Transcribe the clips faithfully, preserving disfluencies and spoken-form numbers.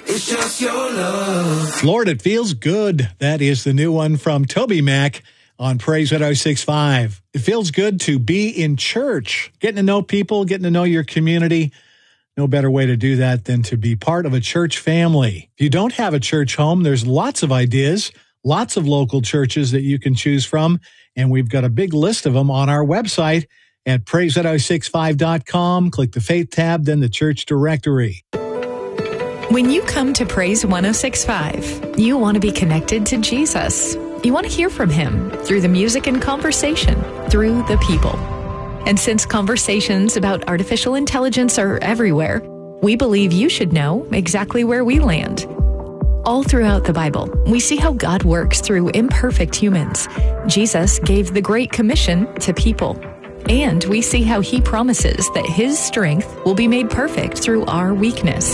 It's just your love. Lord, it feels good. That is the new one from Toby Mac on Praise one oh six point five. It feels good to be in church, getting to know people, getting to know your community. No better way to do that than to be part of a church family. If you don't have a church home, there's lots of ideas, lots of local churches that you can choose from, and we've got a big list of them on our website at praise one oh six five dot com. Click the Faith tab, then the church directory. When you come to Praise one oh six point five, you want to be connected to Jesus. You want to hear from him through the music and conversation, through the people. And since conversations about artificial intelligence are everywhere, we believe you should know exactly where we land. All throughout the Bible, we see how God works through imperfect humans. Jesus gave the Great Commission to people. And we see how he promises that his strength will be made perfect through our weakness.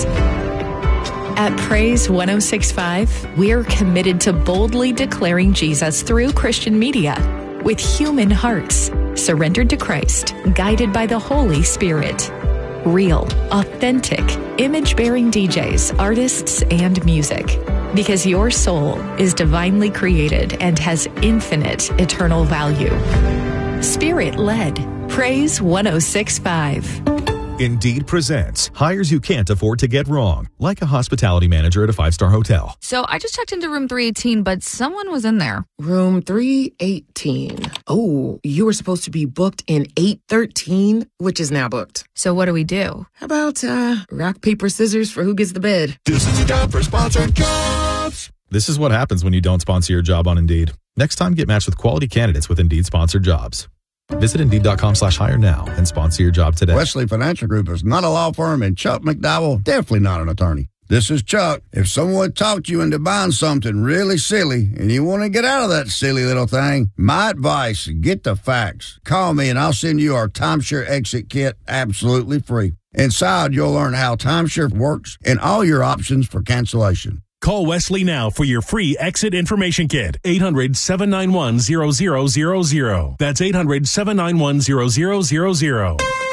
At Praise one oh six point five, we are committed to boldly declaring Jesus through Christian media with human hearts, surrendered to Christ, guided by the Holy Spirit. Real, authentic, image-bearing D Js, artists, and music. Because your soul is divinely created and has infinite eternal value. Spirit-led. Praise one oh six point five. Indeed presents hires you can't afford to get wrong, like a hospitality manager at a five-star hotel. So I just checked into room three eighteen, but someone was in there. Room three eighteen. Oh, you were supposed to be booked in eight thirteen, which is now booked. So what do we do? How about uh, rock, paper, scissors for who gets the bed? This is a job for sponsored jobs. This is what happens when you don't sponsor your job on Indeed. Next time, get matched with quality candidates with Indeed sponsored jobs. Visit Indeed.com slash hire now and sponsor your job today. Wesley Financial Group is not a law firm, and Chuck McDowell, definitely not an attorney. This is Chuck. If someone talked you into buying something really silly and you want to get out of that silly little thing, my advice, get the facts. Call me and I'll send you our timeshare exit kit absolutely free. Inside, you'll learn how timeshare works and all your options for cancellation. Call Wesley now for your free exit information kit. eight hundred, seven nine one, zero zero zero zero. That's eight hundred, seven nine one, zero zero zero zero.